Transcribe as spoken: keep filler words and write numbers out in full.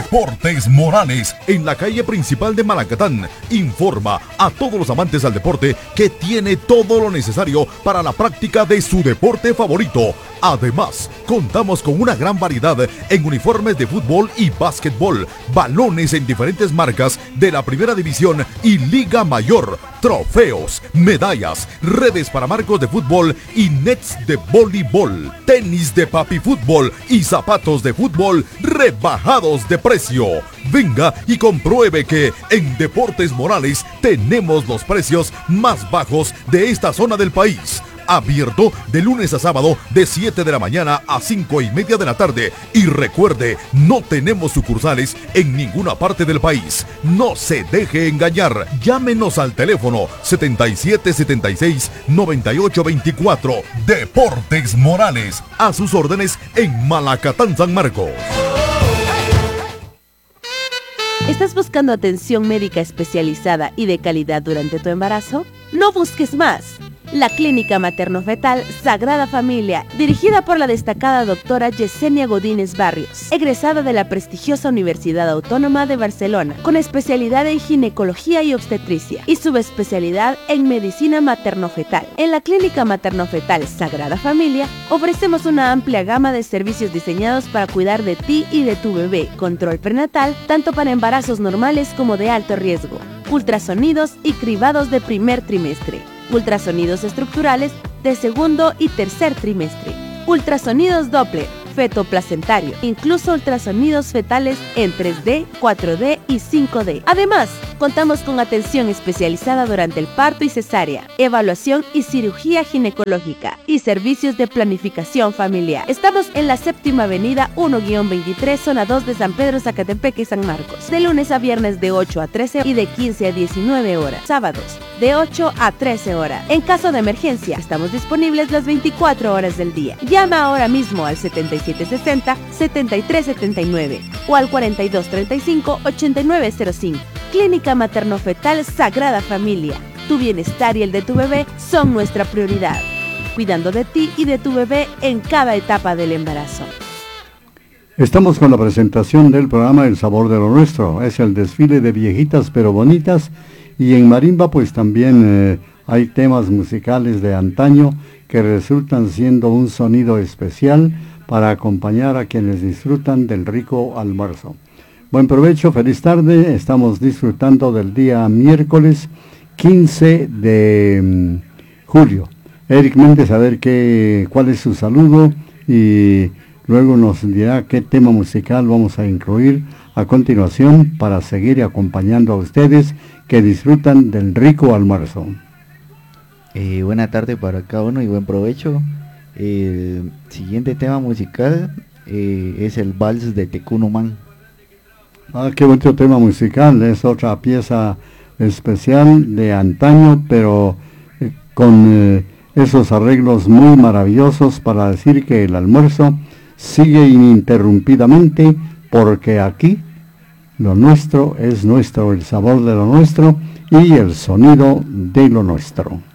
Deportes Morales, en la calle principal de Malacatán, informa a todos los amantes al deporte que tiene todo lo necesario para la práctica de su deporte favorito. Además, contamos con una gran variedad en uniformes de fútbol y básquetbol, balones en diferentes marcas de la Primera División y Liga Mayor, trofeos, medallas, redes para marcos de fútbol y nets de voleibol, tenis de papi fútbol y zapatos de fútbol rebajados de precio. Venga y compruebe que en Deportes Morales tenemos los precios más bajos de esta zona del país. Abierto de lunes a sábado de siete de la mañana a cinco y media de la tarde. Y recuerde, no tenemos sucursales en ninguna parte del país. No se deje engañar. Llámenos al teléfono setenta y siete setenta y seis noventa y ocho veinticuatro. Deportes Morales, a sus órdenes en Malacatán, San Marcos. ¿Estás buscando atención médica especializada y de calidad durante tu embarazo? No busques más. La Clínica Materno-Fetal Sagrada Familia, dirigida por la destacada doctora Yesenia Godínez Barrios, egresada de la prestigiosa Universidad Autónoma de Barcelona, con especialidad en ginecología y obstetricia y subespecialidad en medicina materno-fetal. En la Clínica Materno-Fetal Sagrada Familia ofrecemos una amplia gama de servicios diseñados para cuidar de ti y de tu bebé, control prenatal, tanto para embarazos normales como de alto riesgo, ultrasonidos y cribados de primer trimestre, ultrasonidos estructurales de segundo y tercer trimestre, ultrasonidos Doppler, fetoplacentario, incluso ultrasonidos fetales en tres D, cuatro D y cinco D. Además, contamos con atención especializada durante el parto y cesárea, evaluación y cirugía ginecológica y servicios de planificación familiar. Estamos en la séptima avenida uno guión veintitrés, zona dos de San Pedro, Zacatepeque y San Marcos, de lunes a viernes de ocho a trece y de quince a diecinueve horas, sábados de ocho a trece horas. En caso de emergencia, estamos disponibles las veinticuatro horas del día. Llama ahora mismo al setenta y siete sesenta, setenta y tres setenta y nueve o al cuarenta y dos treinta y cinco, ochenta y nueve cero cinco. Clínica Materno-Fetal Sagrada Familia. Tu bienestar y el de tu bebé son nuestra prioridad, cuidando de ti y de tu bebé en cada etapa del embarazo. Estamos con la presentación del programa El Sabor de lo Nuestro. Es el desfile de viejitas pero bonitas. Y en marimba pues también eh, hay temas musicales de antaño que resultan siendo un sonido especial para acompañar a quienes disfrutan del rico almuerzo. Buen provecho, feliz tarde. Estamos disfrutando del día miércoles quince de um, julio. Eric Méndez, a ver qué, cuál es su saludo y luego nos dirá qué tema musical vamos a incluir a continuación para seguir acompañando a ustedes que disfrutan del rico almuerzo. Eh, buena tarde para cada uno y buen provecho. El siguiente tema musical eh, es el Vals de Tecunumán. Ah, qué bonito tema musical. Es otra pieza especial de antaño, pero eh, con eh, esos arreglos muy maravillosos para decir que el almuerzo sigue ininterrumpidamente, porque aquí lo nuestro es nuestro, el sabor de lo nuestro y el sonido de lo nuestro.